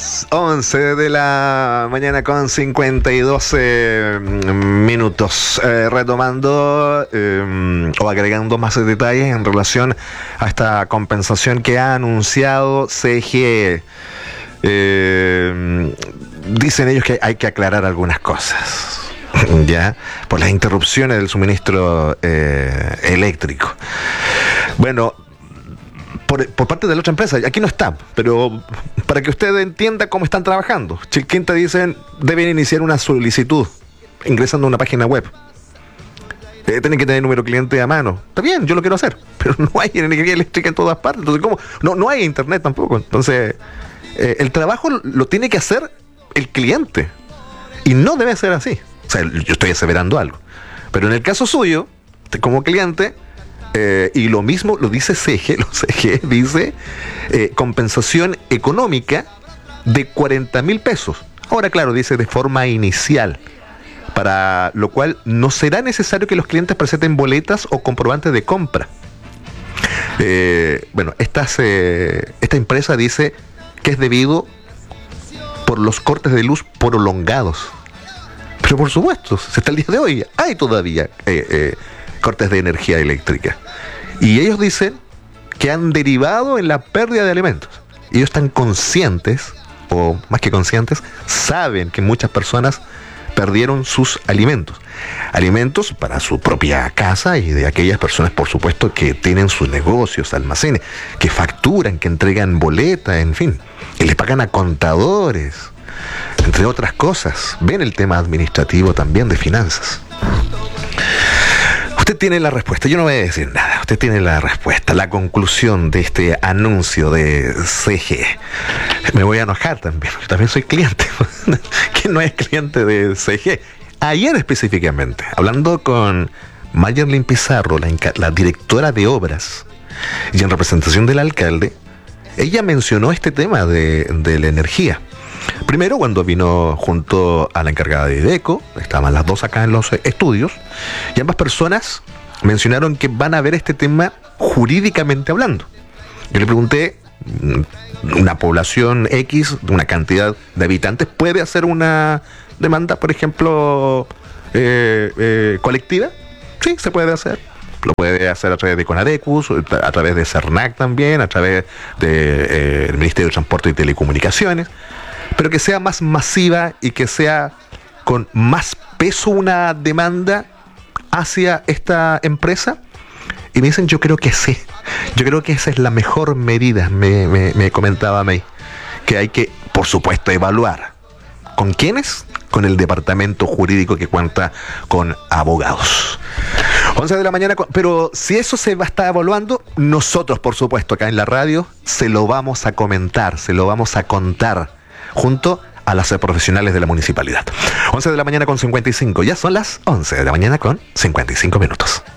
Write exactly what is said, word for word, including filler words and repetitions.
las once de la mañana con cincuenta y dos eh, minutos. Eh, retomando eh, o agregando más detalles en relación a esta compensación que ha anunciado C G E. Eh, dicen ellos que hay que aclarar algunas cosas, ya, por las interrupciones del suministro eh, eléctrico. Bueno, Por, por parte de la otra empresa, aquí no está, pero para que usted entienda cómo están trabajando. Chilquín te dicen, deben iniciar una solicitud ingresando a una página web. Eh, tienen que tener número cliente a mano. Está bien, yo lo quiero hacer, pero no hay energía eléctrica en todas partes. Entonces, ¿cómo? No, no hay internet tampoco. Entonces, eh, el trabajo lo tiene que hacer el cliente. Y no debe ser así. O sea, yo estoy aseverando algo. Pero en el caso suyo, como cliente, Eh, y lo mismo lo dice C G E, lo C G E dice eh, compensación económica de cuarenta mil pesos. Ahora, claro, dice de forma inicial, para lo cual no será necesario que los clientes presenten boletas o comprobantes de compra. Eh, bueno, estas, eh, esta empresa dice que es debido por los cortes de luz prolongados. Pero por supuesto, hasta el día de hoy hay todavía eh, eh, cortes de energía eléctrica. Y ellos dicen que han derivado en la pérdida de alimentos. Y ellos están conscientes, o más que conscientes, saben que muchas personas perdieron sus alimentos. Alimentos para su propia casa y de aquellas personas, por supuesto, que tienen sus negocios, almacenes, que facturan, que entregan boletas, en fin, que le pagan a contadores, entre otras cosas. Ven el tema administrativo también de finanzas. Usted tiene la respuesta, yo no voy a decir nada, usted tiene la respuesta, la conclusión de este anuncio de C G E. Me voy a enojar también, yo también soy cliente. ¿Quién no es cliente de C G E? Ayer específicamente, hablando con Mayerlin Pizarro, la, la directora de obras, y en representación del alcalde, ella mencionó este tema de, de la energía. Primero, cuando vino junto a la encargada de IDECO, estaban las dos acá en los estudios, y ambas personas mencionaron que van a ver este tema jurídicamente hablando. Yo le pregunté, ¿una población X, una cantidad de habitantes, puede hacer una demanda, por ejemplo, eh, eh, colectiva? Sí, se puede hacer. Lo puede hacer a través de CONADECUS, a través de CERNAC también, a través del de, eh, Ministerio de Transporte y Telecomunicaciones. Pero que sea más masiva y que sea con más peso una demanda hacia esta empresa. Y me dicen, yo creo que sí, yo creo que esa es la mejor medida, me, me, me comentaba May, que hay que, por supuesto, evaluar. ¿Con quiénes? Con el departamento jurídico que cuenta con abogados. once de la mañana, pero si eso se va a estar evaluando, nosotros, por supuesto, acá en la radio, se lo vamos a comentar, se lo vamos a contar, junto a las profesionales de la municipalidad. once de la mañana con cincuenta y cinco, ya son las once de la mañana con cincuenta y cinco minutos.